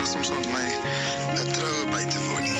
soms om my 'n troue by te woon.